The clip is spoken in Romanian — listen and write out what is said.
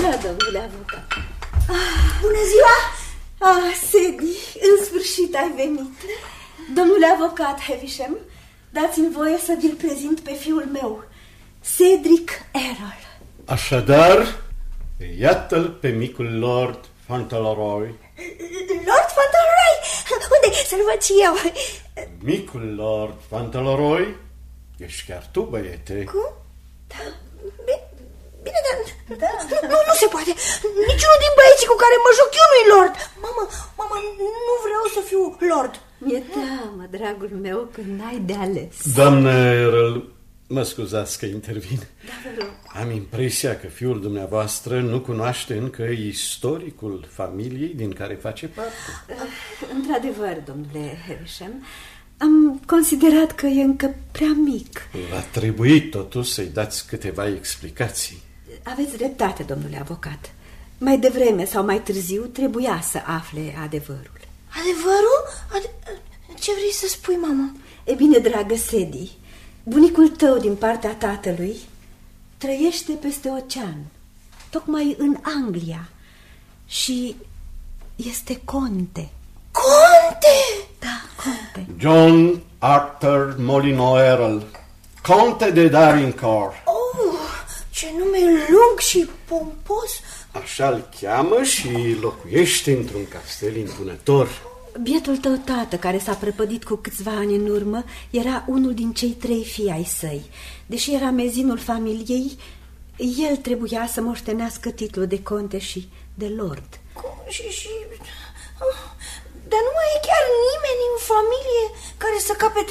Da, domnule avocat. Bună ziua! Sedi, în sfârșit ai venit. Domnule avocat Havisham, dați-mi voie să vi-l prezint pe fiul meu, Cedric Errol. Așadar, iată-l pe micul Lord Fauntleroy. Lord Fauntleroy? Unde? Să-l văd și eu. Micul Lord Fauntleroy? Ești chiar tu, băiete? Cum? Da, bine, dar nu se poate. Niciunul din băieții cu care mă joc eu nu-i Lord. Mamă, nu vreau să fiu Lord. Mi-e teamă, dragul meu, că n-ai de ales. Doamnă Errol, mă scuzați că intervin. Da, vă rog. Am impresia că fiul dumneavoastră nu cunoaște încă istoricul familiei din care face parte. Într-adevăr, domnule Havisham, am considerat că e încă prea mic. Va trebui totuși să-i dați câteva explicații. Aveți dreptate, domnule avocat. Mai devreme sau mai târziu trebuia să afle adevărul. Adevărul? Ce vrei să spui, mamă? E bine, dragă Sadie, bunicul tău din partea tatălui trăiește peste ocean, tocmai în Anglia, și este conte. Conte? Da, conte. John Arthur Molyneux Errol, conte de Darrincourt. Oh, ce nume lung și pompos. Așa-l cheamă și locuiește într-un castel impunător. Bietul tău tată, care s-a prăpădit cu câțiva ani în urmă, era unul din cei 3 fii ai săi. Deși era mezinul familiei, el trebuia să moștenească titlul de conte și de lord. Cum? Dar nu mai e chiar nimeni în familie care să capete